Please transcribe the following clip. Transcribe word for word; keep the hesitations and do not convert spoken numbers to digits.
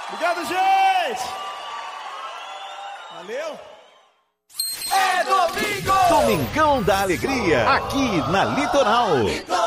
Obrigado, gente! Valeu! É domingo! Domingão da Alegria, aqui na Litoral.